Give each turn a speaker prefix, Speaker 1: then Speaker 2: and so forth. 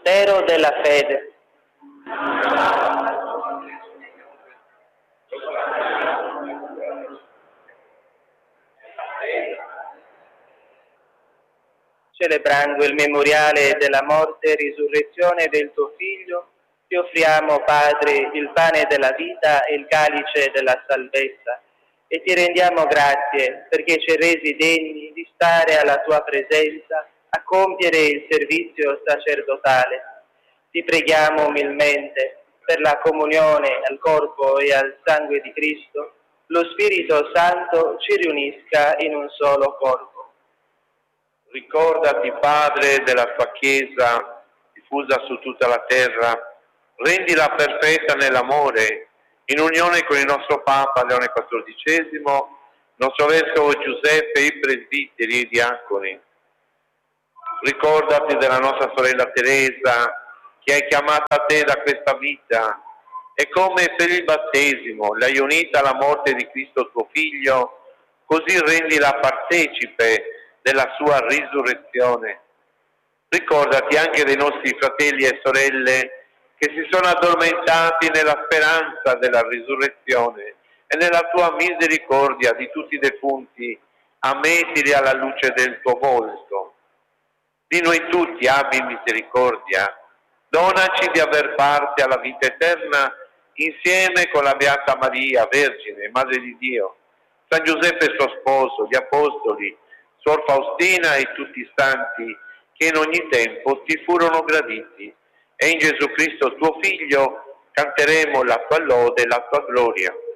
Speaker 1: mistero della fede. Celebrando il memoriale della morte e risurrezione del tuo Figlio, ti offriamo, Padre, il pane della vita e il calice della salvezza, e ti rendiamo grazie perché ci hai resi degni di stare alla tua presenza a compiere il servizio sacerdotale. Ti preghiamo umilmente per la comunione al corpo e al sangue di Cristo, lo Spirito Santo ci riunisca in un solo corpo.
Speaker 2: Ricordati, Padre, della tua Chiesa diffusa su tutta la terra, rendila perfetta nell'amore, in unione con il nostro Papa Leone XIV, nostro Vescovo Giuseppe, i presbiteri e i diaconi. Ricordati della nostra sorella Teresa, che hai chiamata a te da questa vita, e come per il battesimo l'hai unita alla morte di Cristo tuo Figlio, così rendila partecipe della sua risurrezione. Ricordati anche dei nostri fratelli e sorelle che si sono addormentati nella speranza della risurrezione, e nella tua misericordia di tutti i defunti ammettili alla luce del tuo volto. Di noi tutti abbi misericordia, donaci di aver parte alla vita eterna insieme con la Beata Maria, Vergine, Madre di Dio, San Giuseppe suo sposo, gli Apostoli, Suor Faustina e tutti i santi che in ogni tempo ti furono graditi, e in Gesù Cristo tuo Figlio canteremo la tua lode e la tua gloria.